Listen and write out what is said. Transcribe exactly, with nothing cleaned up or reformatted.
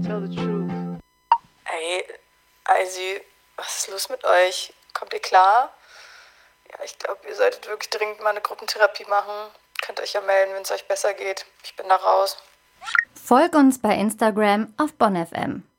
tell the truth. Ey, Eisi, was ist los mit euch? Kommt ihr klar? Ja, ich glaube, ihr solltet wirklich dringend mal eine Gruppentherapie machen. Könnt euch ja melden, wenn es euch besser geht. Ich bin da raus. Folg uns bei Instagram auf Bonn F M.